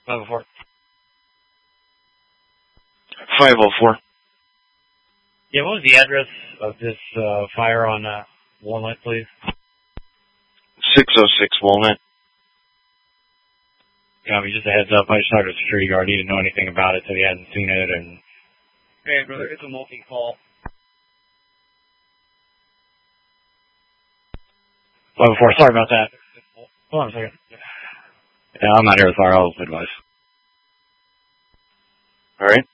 504. 504. Yeah, what was the address of this fire on Walnut, please? 606 Walnut. Copy, just a heads up. I just talked to a security guard. He didn't know anything about it, so he hadn't seen it. And hey, brother, it's a multi-call. 504, sorry about that. Hold on a second. Yeah, I'm not here with fire. I'll advise. All right.